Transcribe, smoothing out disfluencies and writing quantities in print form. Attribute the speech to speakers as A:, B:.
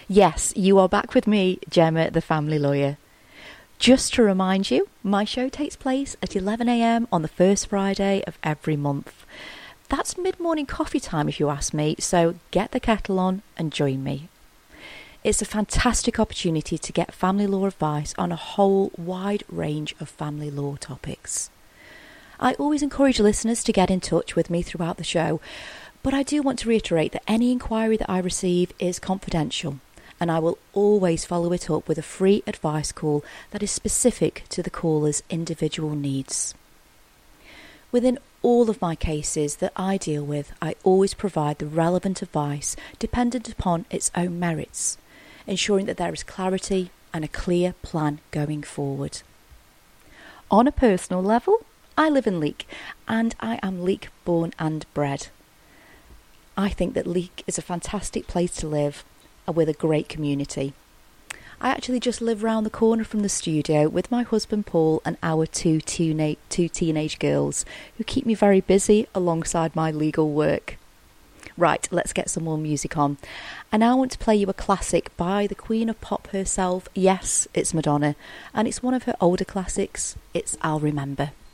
A: Yes, you are back with me, Gemma, the family lawyer. Just to remind you, my show takes place at 11 a.m. on the first Friday of every month. That's mid-morning coffee time if you ask me, so get the kettle on and join me. It's a fantastic opportunity to get family law advice on a whole wide range of family law topics. I always encourage listeners to get in touch with me throughout the show, but I do want to reiterate that any inquiry that I receive is confidential, and I will always follow it up with a free advice call that is specific to the caller's individual needs. Within all of my cases that I deal with, I always provide the relevant advice dependent upon its own merits, ensuring that there is clarity and a clear plan going forward. On a personal level, I live in Leek, and I am Leek born and bred. I think that Leek is a fantastic place to live with a great community. I actually just live round the corner from the studio with my husband Paul and our two teenage girls who keep me very busy alongside my legal work. Right, let's get some more music on. And I want to play you a classic by the Queen of Pop herself. Yes, it's Madonna, and it's one of her older classics. It's I'll Remember.